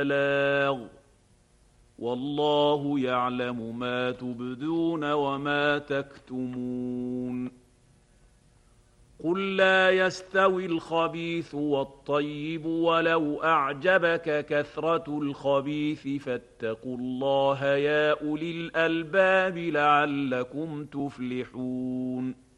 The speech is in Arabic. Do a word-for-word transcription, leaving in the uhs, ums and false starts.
البلاغ والله يعلم ما تبدون وما تكتمون قل لا يستوي الخبيث والطيب ولو أعجبك كثرة الخبيث فاتقوا الله يا أولي الألباب لعلكم تفلحون